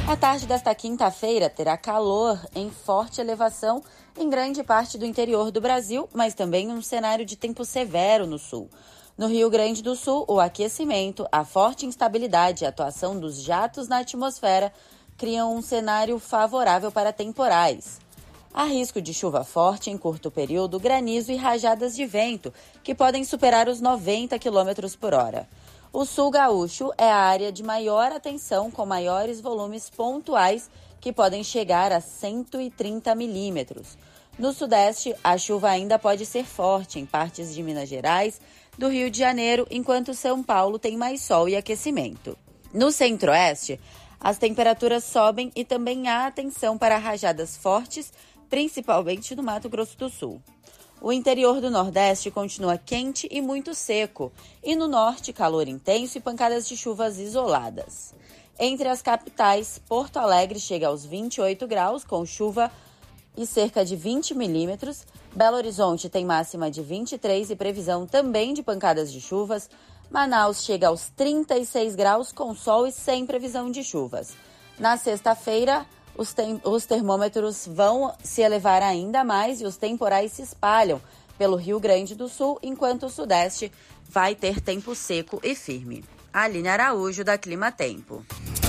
A tarde desta quinta-feira terá calor em forte elevação em grande parte do interior do Brasil, mas também um cenário de tempo severo no sul. No Rio Grande do Sul, o aquecimento, a forte instabilidade e a atuação dos jatos na atmosfera criam um cenário favorável para temporais. Há risco de chuva forte em curto período, granizo e rajadas de vento, que podem superar os 90 km por hora. O sul gaúcho é a área de maior atenção, com maiores volumes pontuais, que podem chegar a 130 milímetros. No sudeste, a chuva ainda pode ser forte em partes de Minas Gerais, do Rio de Janeiro, enquanto São Paulo tem mais sol e aquecimento. No centro-oeste, as temperaturas sobem e também há atenção para rajadas fortes, principalmente no Mato Grosso do Sul. O interior do Nordeste continua quente e muito seco, e no Norte, calor intenso e pancadas de chuvas isoladas. Entre as capitais, Porto Alegre chega aos 28 graus, com chuva e cerca de 20 milímetros. Belo Horizonte tem máxima de 23 e previsão também de pancadas de chuvas. Manaus chega aos 36 graus, com sol e sem previsão de chuvas. Na sexta-feira, os termômetros vão se elevar ainda mais e os temporais se espalham pelo Rio Grande do Sul, enquanto o Sudeste vai ter tempo seco e firme. Aline Araújo, da Clima Tempo.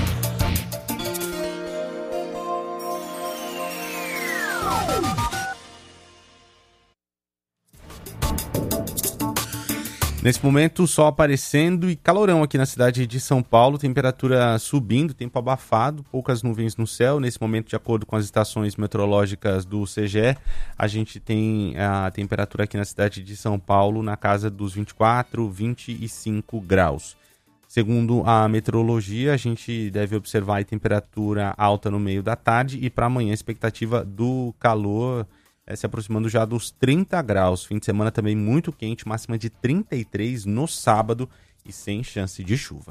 Nesse momento, o sol aparecendo e calorão aqui na cidade de São Paulo, temperatura subindo, tempo abafado, poucas nuvens no céu. Nesse momento, de acordo com as estações meteorológicas do CGE, a gente tem a temperatura aqui na cidade de São Paulo na casa dos 24, 25 graus. Segundo a meteorologia, a gente deve observar a temperatura alta no meio da tarde e para amanhã a expectativa do calor se aproximando já dos 30 graus. Fim de semana também muito quente, máxima de 33 no sábado e sem chance de chuva.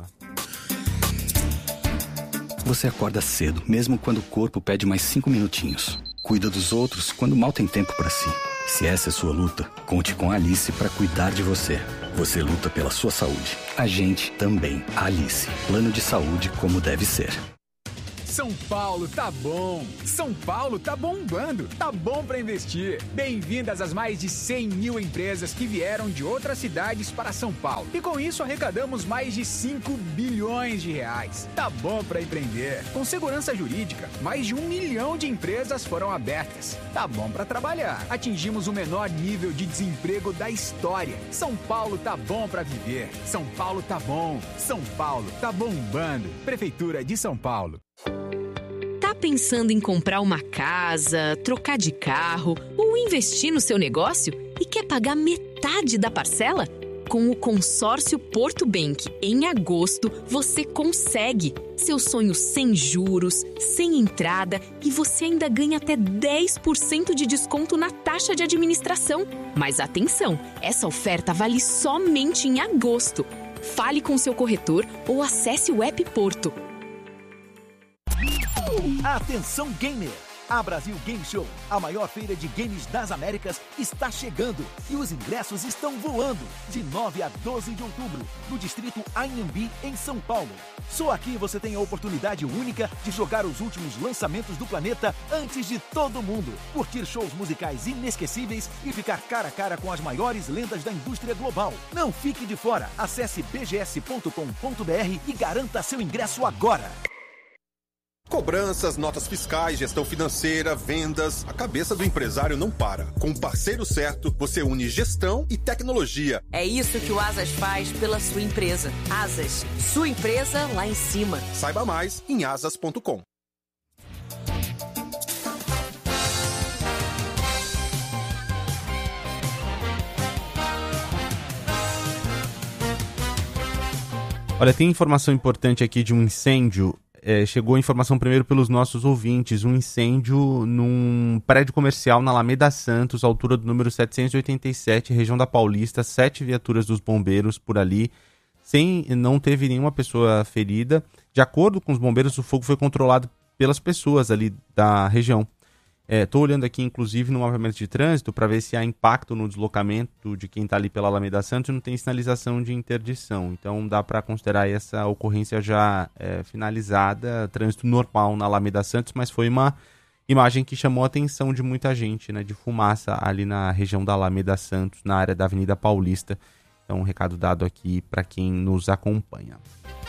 Você acorda cedo, mesmo quando o corpo pede mais 5 minutinhos. Cuida dos outros quando mal tem tempo para si. Se essa é sua luta, conte com a Alice para cuidar de você. Você luta pela sua saúde. A gente também. Alice. Plano de saúde como deve ser. São Paulo tá bom, São Paulo tá bombando, tá bom pra investir. Bem-vindas às mais de 100 mil empresas que vieram de outras cidades para São Paulo. E com isso arrecadamos mais de 5 bilhões de reais. Tá bom pra empreender. Com segurança jurídica, mais de 1 milhão de empresas foram abertas. Tá bom pra trabalhar. Atingimos o menor nível de desemprego da história. São Paulo tá bom pra viver. São Paulo tá bom. São Paulo tá bombando. Prefeitura de São Paulo. Tá pensando em comprar uma casa, trocar de carro ou investir no seu negócio e quer pagar metade da parcela? Com o consórcio Porto Bank, em agosto, você consegue. Seu sonho sem juros, sem entrada e você ainda ganha até 10% de desconto na taxa de administração. Mas atenção, essa oferta vale somente em agosto. Fale com seu corretor ou acesse o app Porto. Atenção gamer! A Brasil Game Show, a maior feira de games das Américas, está chegando e os ingressos estão voando de 9 a 12 de outubro, no distrito Anhembi, em São Paulo. Só aqui você tem a oportunidade única de jogar os últimos lançamentos do planeta antes de todo mundo, curtir shows musicais inesquecíveis e ficar cara a cara com as maiores lendas da indústria global. Não fique de fora, acesse bgs.com.br e garanta seu ingresso agora. Cobranças, notas fiscais, gestão financeira, vendas. A cabeça do empresário não para. Com o parceiro certo, você une gestão e tecnologia. É isso que o Asas faz pela sua empresa. Asas, sua empresa lá em cima. Saiba mais em asas.com. Olha, tem informação importante aqui de um incêndio. Chegou a informação primeiro pelos nossos ouvintes, um incêndio num prédio comercial na Alameda Santos, altura do número 787, região da Paulista, 7 viaturas dos bombeiros por ali, não teve nenhuma pessoa ferida. De acordo com os bombeiros, o fogo foi controlado pelas pessoas ali da região. Estou olhando aqui, inclusive, no mapeamento de trânsito para ver se há impacto no deslocamento de quem está ali pela Alameda Santos e não tem sinalização de interdição. Então dá para considerar essa ocorrência já finalizada, trânsito normal na Alameda Santos, mas foi uma imagem que chamou a atenção de muita gente, né, de fumaça ali na região da Alameda Santos, na área da Avenida Paulista. Então um recado dado aqui para quem nos acompanha.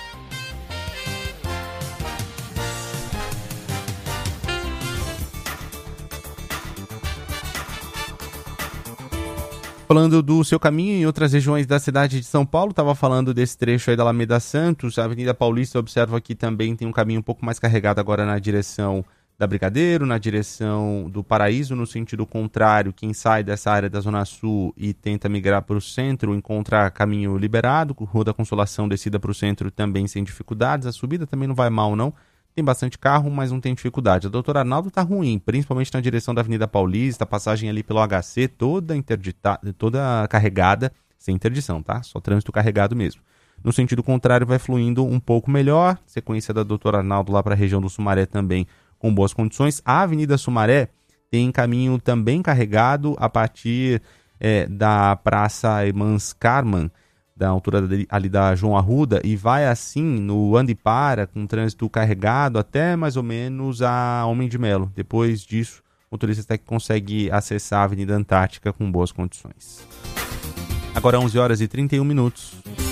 Falando do seu caminho em outras regiões da cidade de São Paulo, estava falando desse trecho aí da Alameda Santos, a Avenida Paulista, observo aqui também tem um caminho um pouco mais carregado agora na direção da Brigadeiro, na direção do Paraíso, no sentido contrário, quem sai dessa área da Zona Sul e tenta migrar para o centro, encontra caminho liberado, Rua da Consolação, descida para o centro também sem dificuldades, a subida também não vai mal não, tem bastante carro, mas não tem dificuldade. A Doutor Arnaldo tá ruim, principalmente na direção da Avenida Paulista, a passagem ali pelo HC, toda carregada, sem interdição, tá? Só trânsito carregado mesmo. No sentido contrário, vai fluindo um pouco melhor, sequência da Doutor Arnaldo lá para a região do Sumaré também com boas condições. A Avenida Sumaré tem caminho também carregado a partir da Praça Irmãs Carman, da altura ali da João Arruda, e vai assim no anda e para, com trânsito carregado até mais ou menos a Homem de Melo. Depois disso, o motorista até que consegue acessar a Avenida Antártica com boas condições. Agora 11 horas e 31 minutos.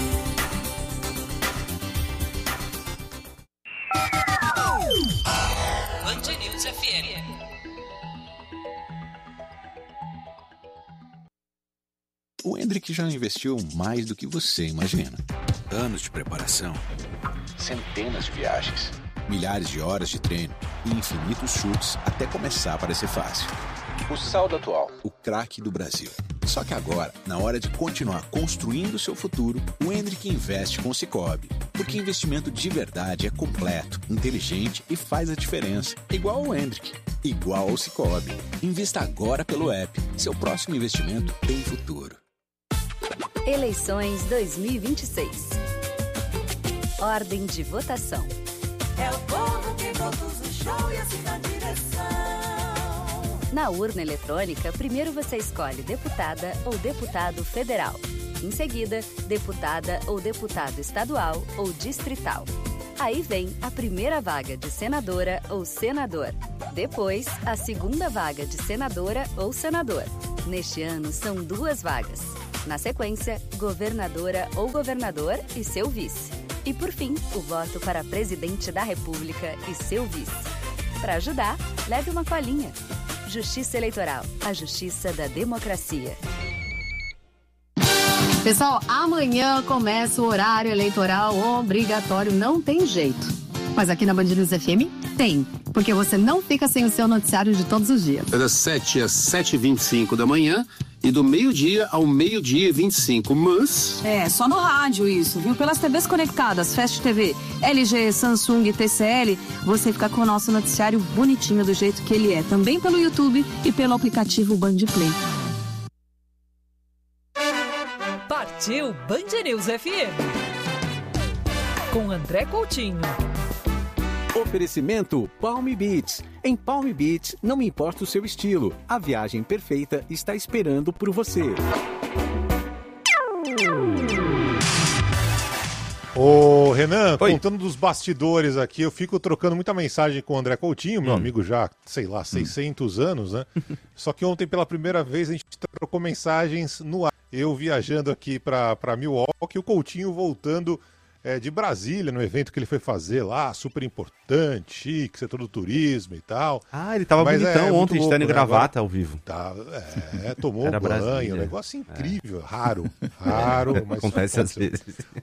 Band News FM. O Hendrick já investiu mais do que você imagina. Anos de preparação, centenas de viagens, milhares de horas de treino e infinitos chutes até começar a parecer fácil. O saldo atual, o craque do Brasil. Só que agora, na hora de continuar construindo o seu futuro, o Hendrick investe com o Sicoob. Porque investimento de verdade é completo, inteligente e faz a diferença. Igual ao Hendrick, igual ao Sicoob. Invista agora pelo app. Seu próximo investimento tem futuro. Eleições 2026. Ordem de votação. É o povo que produz o show e assim na direção. Na urna eletrônica, primeiro você escolhe deputada ou deputado federal. Em seguida, deputada ou deputado estadual ou distrital. Aí vem a primeira vaga de senadora ou senador. Depois, a segunda vaga de senadora ou senador. Neste ano, são 2 vagas. Na sequência, governadora ou governador e seu vice. E por fim, o voto para presidente da República e seu vice. Para ajudar, leve uma colinha. Justiça Eleitoral, a justiça da democracia. Pessoal, amanhã começa o horário eleitoral obrigatório, não tem jeito. Mas aqui na Band News FM tem, porque você não fica sem o seu noticiário de todos os dias. É das 7 às 7h25 da manhã e do meio-dia ao meio-dia e 25, mas... só no rádio isso, viu? Pelas TVs conectadas, Fast TV, LG, Samsung, TCL, você fica com o nosso noticiário bonitinho do jeito que ele é. Também pelo YouTube e pelo aplicativo Band Play. Partiu Band News FM. Com André Coutinho. Oferecimento Palm Beach. Em Palm Beach, não importa o seu estilo, a viagem perfeita está esperando por você. Ô Renan, contando dos bastidores aqui, eu fico trocando muita mensagem com o André Coutinho, meu amigo já, 600 anos, né? Só que ontem, pela primeira vez, a gente trocou mensagens no ar. Eu viajando aqui para Milwaukee, o Coutinho voltando de Brasília, no evento que ele foi fazer lá, super importante, chique, setor do turismo e tal. Ah, ele tava bonitão ontem, louco, estando em gravata né? ao vivo. Tomou banho, Brasília. Um negócio incrível, raro, mas acontece às vezes.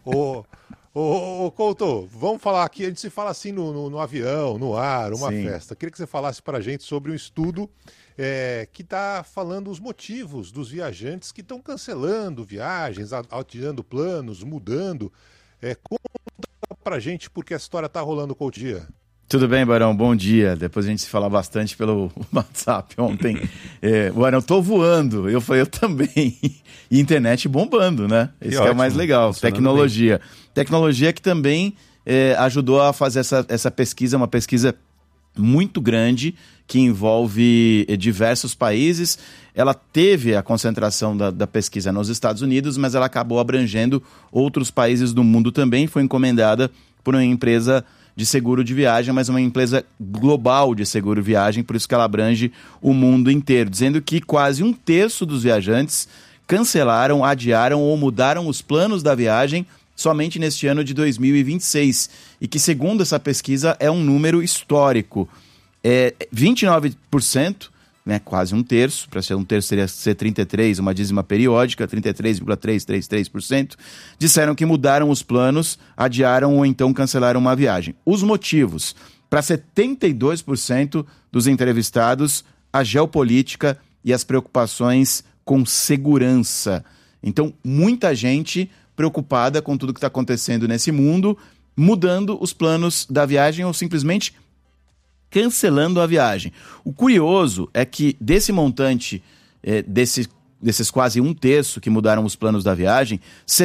Ô Couto, vamos falar aqui, a gente se fala assim no avião, no ar, uma festa. Queria que você falasse pra gente sobre um estudo que está falando os motivos dos viajantes que estão cancelando viagens, alterando planos, mudando. Conta pra gente porque a história tá rolando com o dia. Tudo bem, Barão? Bom dia. Depois a gente se fala bastante pelo WhatsApp ontem. Barão, eu tô voando. Eu falei, eu também. E internet bombando, né? Esse que é o mais legal. Tecnologia. Tecnologia que também ajudou a fazer essa pesquisa, uma pesquisa muito grande que envolve diversos países. Ela teve a concentração da pesquisa nos Estados Unidos, mas ela acabou abrangendo outros países do mundo também. Foi encomendada por uma empresa de seguro de viagem, mas uma empresa global de seguro de viagem, por isso que ela abrange o mundo inteiro, dizendo que quase 1/3 dos viajantes cancelaram, adiaram ou mudaram os planos da viagem somente neste ano de 2026, e que, segundo essa pesquisa, é um número histórico. 29%, né, quase 1/3, para ser 1/3 seria ser 33%, uma dízima periódica, 33,333%, disseram que mudaram os planos, adiaram ou então cancelaram uma viagem. Os motivos: para 72% dos entrevistados, a geopolítica e as preocupações com segurança. Então, muita gente preocupada com tudo que está acontecendo nesse mundo, mudando os planos da viagem ou simplesmente cancelando a viagem. O curioso é que desse montante, desses quase 1/3 que mudaram os planos da viagem,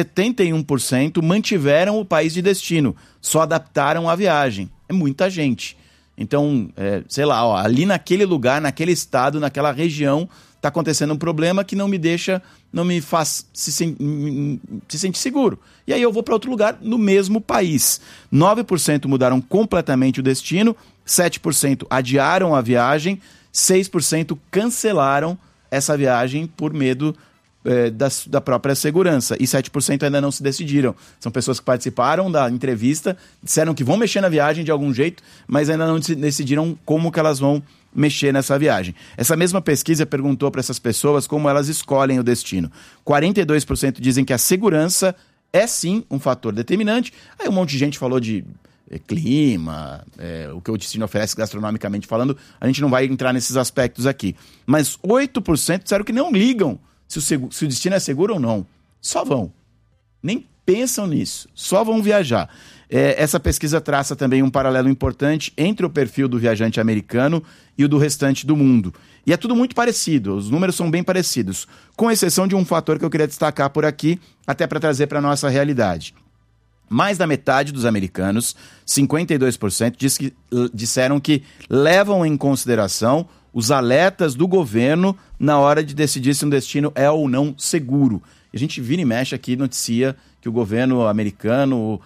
71% mantiveram o país de destino, só adaptaram a viagem. É muita gente. Então, sei lá, ali naquele lugar, naquele estado, naquela região, está acontecendo um problema que não me faz se sentir seguro. E aí eu vou para outro lugar no mesmo país. 9% mudaram completamente o destino, 7% adiaram a viagem, 6% cancelaram essa viagem por medo da própria segurança. E 7% ainda não se decidiram. São pessoas que participaram da entrevista, disseram que vão mexer na viagem de algum jeito, mas ainda não decidiram como que elas vão mexer nessa viagem. Essa mesma pesquisa perguntou para essas pessoas como elas escolhem o destino. 42% dizem que a segurança é sim um fator determinante. Aí um monte de gente falou de clima, o que o destino oferece gastronomicamente falando. A gente não vai entrar nesses aspectos aqui. Mas 8% disseram que não ligam se o destino é seguro ou não. Só vão. Nem pensam nisso. Só vão viajar. Essa pesquisa traça também um paralelo importante entre o perfil do viajante americano e o do restante do mundo. E é tudo muito parecido, os números são bem parecidos, com exceção de um fator que eu queria destacar por aqui, até para trazer para a nossa realidade. Mais da metade dos americanos, 52%, disseram que levam em consideração os alertas do governo na hora de decidir se um destino é ou não seguro. A gente vira e mexe aqui, noticia que o governo americano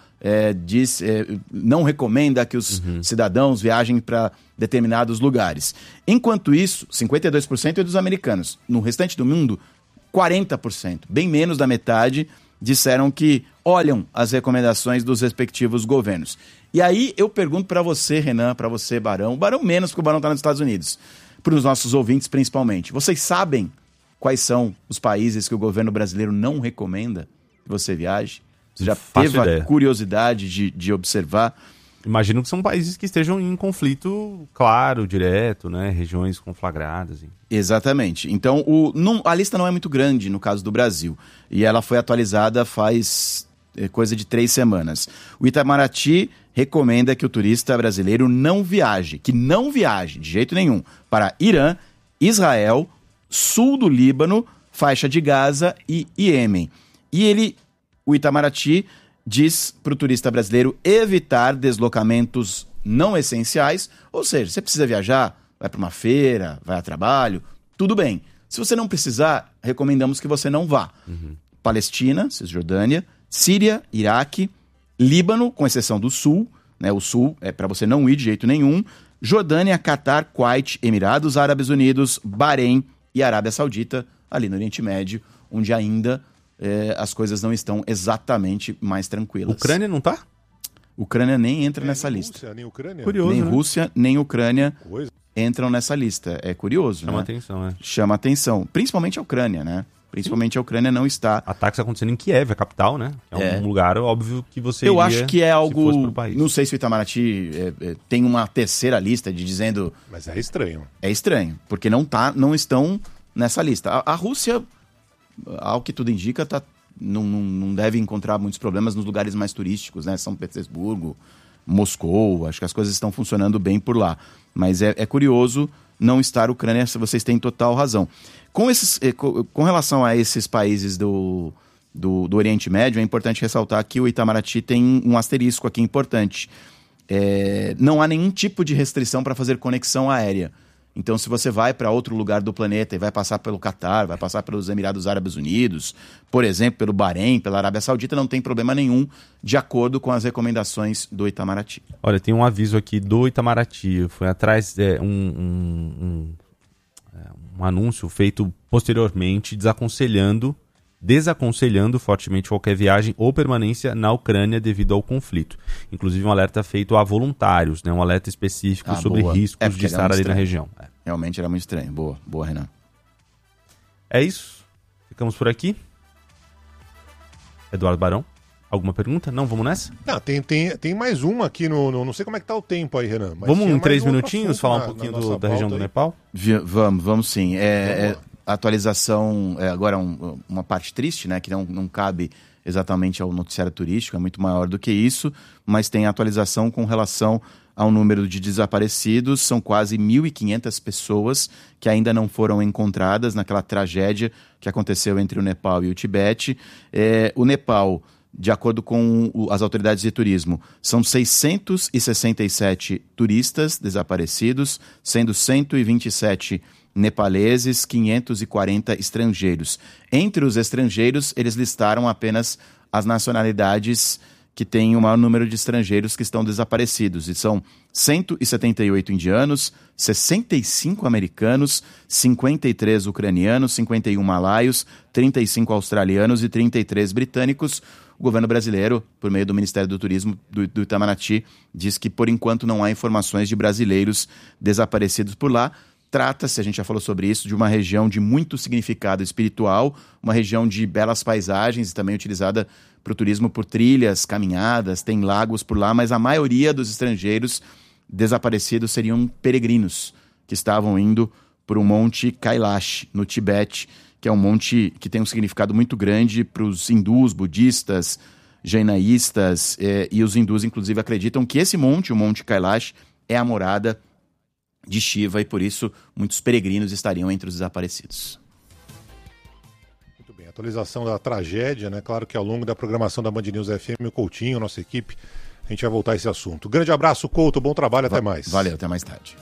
não recomenda que os cidadãos viajem para determinados lugares. Enquanto isso, 52% é dos americanos. No restante do mundo, 40%, bem menos da metade, disseram que olham as recomendações dos respectivos governos. E aí eu pergunto para você, Renan, para você, Barão menos, porque o Barão está nos Estados Unidos, para os nossos ouvintes principalmente. Vocês sabem quais são os países que o governo brasileiro não recomenda que você viaje? Você já teve a curiosidade de observar? Imagino que são países que estejam em conflito claro, direto, né? Regiões conflagradas. Hein? Exatamente. Então, a lista não é muito grande no caso do Brasil. E ela foi atualizada faz coisa de 3 semanas. O Itamaraty recomenda que o turista brasileiro não viaje de jeito nenhum, para Irã, Israel, sul do Líbano, faixa de Gaza e Iêmen. E o Itamaraty diz para o turista brasileiro evitar deslocamentos não essenciais, ou seja, você precisa viajar, vai para uma feira, vai a trabalho, tudo bem. Se você não precisar, recomendamos que você não vá. Palestina, Cisjordânia, Síria, Iraque, Líbano, com exceção do sul, né? O sul é para você não ir de jeito nenhum, Jordânia, Catar, Kuwait, Emirados Árabes Unidos, Bahrein e Arábia Saudita, ali no Oriente Médio, onde ainda as coisas não estão exatamente mais tranquilas. Ucrânia não tá? Ucrânia nem entra nessa lista. Rússia, nem Ucrânia? Curioso, nem né? Rússia, nem Ucrânia entram nessa lista. É curioso, Chama né? atenção, né? Chama atenção. Principalmente a Ucrânia, né? Principalmente a Ucrânia não está... Ataques acontecendo em Kiev, a capital, né? É um lugar, óbvio, que você Eu iria acho que é algo... se fosse pro país. Não sei se o Itamaraty tem uma terceira lista dizendo... Mas é estranho. É estranho, porque não estão nessa lista. A Rússia, ao que tudo indica, não deve encontrar muitos problemas nos lugares mais turísticos, né? São Petersburgo, Moscou, acho que as coisas estão funcionando bem por lá. Mas é curioso não estar a Ucrânia, vocês têm total razão. Com relação a esses países do Oriente Médio, é importante ressaltar que o Itamaraty tem um asterisco aqui importante. não há nenhum tipo de restrição para fazer conexão aérea. Então, se você vai para outro lugar do planeta e vai passar pelo Catar, vai passar pelos Emirados Árabes Unidos, por exemplo, pelo Bahrein, pela Arábia Saudita, não tem problema nenhum, de acordo com as recomendações do Itamaraty. Olha, tem um aviso aqui do Itamaraty. Foi atrás um anúncio feito posteriormente desaconselhando fortemente qualquer viagem ou permanência na Ucrânia devido ao conflito. Inclusive um alerta feito a voluntários, né? Um alerta específico sobre riscos de estar ali na região. Realmente era muito estranho. Boa, Renan. É isso. Ficamos por aqui. Eduardo Barão, alguma pergunta? Não, vamos nessa? Não, tem mais uma aqui não sei como é que tá o tempo aí, Renan. Mas vamos em 3 minutinhos falar um pouquinho da região do Nepal? Vamos sim. Atualização, agora uma parte triste, né, que não cabe exatamente ao noticiário turístico, é muito maior do que isso, mas tem atualização com relação ao número de desaparecidos. São quase 1.500 pessoas que ainda não foram encontradas naquela tragédia que aconteceu entre o Nepal e o Tibete. O Nepal, de acordo com as autoridades de turismo, são 667 turistas desaparecidos, sendo 127 nepaleses, 540 estrangeiros. Entre os estrangeiros, eles listaram apenas as nacionalidades que têm o maior número de estrangeiros que estão desaparecidos. E são 178 indianos, 65 americanos, 53 ucranianos, 51 malaios, 35 australianos e 33 britânicos. O governo brasileiro, por meio do Ministério do Turismo do Itamaraty, diz que por enquanto não há informações de brasileiros desaparecidos por lá. Trata-se, a gente já falou sobre isso, de uma região de muito significado espiritual, uma região de belas paisagens e também utilizada para o turismo por trilhas, caminhadas, tem lagos por lá, mas a maioria dos estrangeiros desaparecidos seriam peregrinos que estavam indo para o Monte Kailash, no Tibete, que é um monte que tem um significado muito grande para os hindus, budistas, jainaístas, e os hindus, inclusive, acreditam que esse monte, o Monte Kailash, é a morada de Shiva e, por isso, muitos peregrinos estariam entre os desaparecidos. Muito bem, atualização da tragédia, né? Claro que ao longo da programação da Band News FM, o Coutinho, nossa equipe, a gente vai voltar a esse assunto. Grande abraço, Couto, bom trabalho, até mais. Valeu, até mais tarde.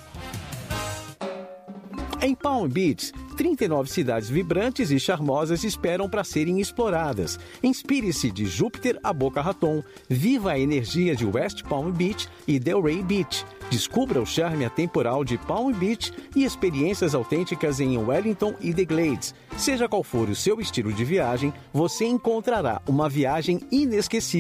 Em Palm Beach, 39 cidades vibrantes e charmosas esperam para serem exploradas. Inspire-se de Júpiter a Boca Raton. Viva a energia de West Palm Beach e Delray Beach. Descubra o charme atemporal de Palm Beach e experiências autênticas em Wellington e The Glades. Seja qual for o seu estilo de viagem, você encontrará uma viagem inesquecível.